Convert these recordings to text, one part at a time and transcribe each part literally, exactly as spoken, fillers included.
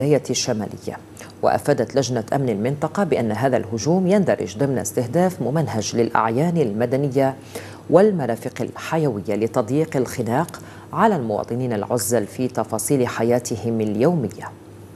الشمالية. وأفادت لجنة أمن المنطقة بأن هذا الهجوم يندرج ضمن استهداف ممنهج للأعيان المدنية والمرافق الحيوية لتضييق الخناق على المواطنين العزل في تفاصيل حياتهم اليومية.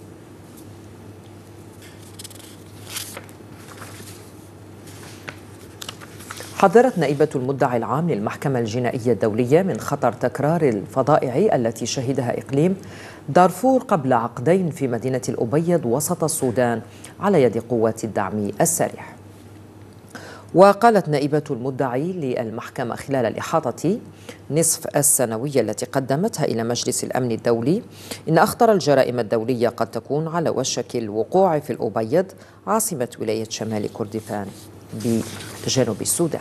حذرت نائبة المدعي العام للمحكمة الجنائية الدولية من خطر تكرار الفظائع التي شهدها إقليم دارفور قبل عقدين في مدينة الأبيض وسط السودان على يد قوات الدعم السريع. وقالت نائبة المدعي للمحكمة خلال الإحاطة نصف السنوية التي قدمتها إلى مجلس الأمن الدولي إن أخطر الجرائم الدولية قد تكون على وشك الوقوع في الأبيض عاصمة ولاية شمال كردفان بجنوب السودان.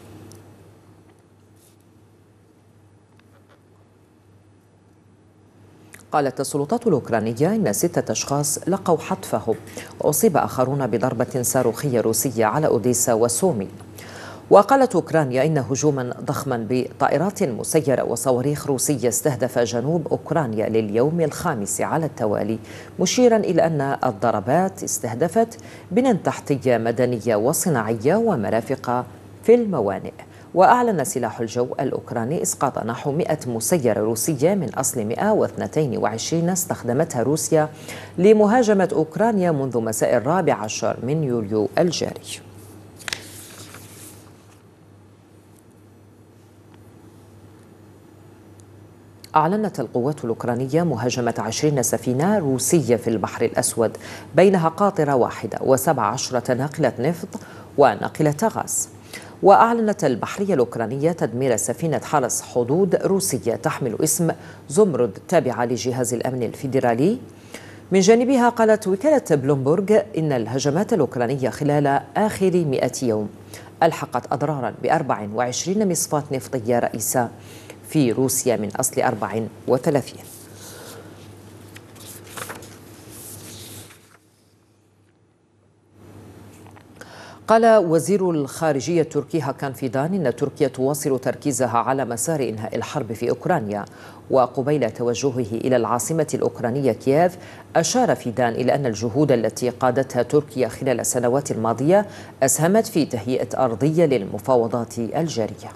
قالت السلطات الأوكرانية إن ستة أشخاص لقوا حتفهم وأصيب آخرون بضربة صاروخية روسية على أوديسا وسومي. وقالت أوكرانيا إن هجوما ضخما بطائرات مسيرة وصواريخ روسية استهدف جنوب أوكرانيا لليوم الخامس على التوالي، مشيرا إلى أن الضربات استهدفت بنى تحتية مدنية وصناعية ومرافق في الموانئ. وأعلن سلاح الجو الأوكراني إسقاط نحو مئة مسيرة روسية من أصل مئة واثنين وعشرين استخدمتها روسيا لمهاجمة أوكرانيا منذ مساء الرابع عشر من يوليو الجاري. أعلنت القوات الأوكرانية مهاجمة عشرين سفينة روسية في البحر الأسود، بينها قاطرة واحدة وسبع عشرة ناقلة نفط وناقلة غاز. وأعلنت البحرية الأوكرانية تدمير سفينة حرس حدود روسية تحمل اسم زمرد تابعة لجهاز الأمن الفيدرالي. من جانبها قالت وكالة بلومبورغ إن الهجمات الأوكرانية خلال آخر مئة يوم ألحقت أضرارا ب أربع وعشرين مصفاة نفطية رئيسة في روسيا من أصل أربع وثلاثين. قال وزير الخارجية التركي هاكان فيدان إن تركيا تواصل تركيزها على مسار إنهاء الحرب في أوكرانيا. وقبيل توجهه إلى العاصمة الأوكرانية كييف أشار فيدان إلى أن الجهود التي قادتها تركيا خلال السنوات الماضية أسهمت في تهيئة أرضية للمفاوضات الجارية.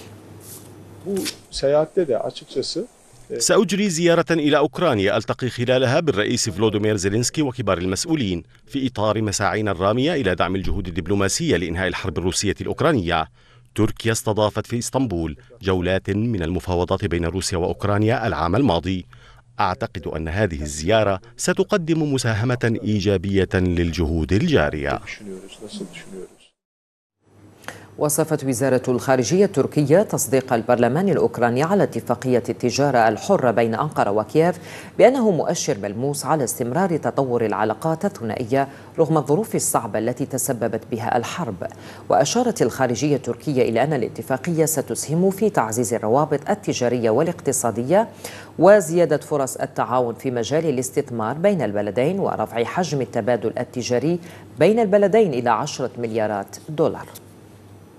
سأجري زيارة إلى أوكرانيا ألتقي خلالها بالرئيس فلوديمير زيلينسكي وكبار المسؤولين في إطار مساعينا الرامية إلى دعم الجهود الدبلوماسية لإنهاء الحرب الروسية الأوكرانية. تركيا استضافت في إسطنبول جولات من المفاوضات بين روسيا وأوكرانيا العام الماضي. أعتقد أن هذه الزيارة ستقدم مساهمة إيجابية للجهود الجارية. وصفت وزارة الخارجية التركية تصديق البرلمان الأوكراني على اتفاقية التجارة الحرة بين أنقرة وكييف بأنه مؤشر ملموس على استمرار تطور العلاقات الثنائية رغم الظروف الصعبة التي تسببت بها الحرب. وأشارت الخارجية التركية إلى أن الاتفاقية ستسهم في تعزيز الروابط التجارية والاقتصادية وزيادة فرص التعاون في مجال الاستثمار بين البلدين ورفع حجم التبادل التجاري بين البلدين إلى عشرة مليارات دولار.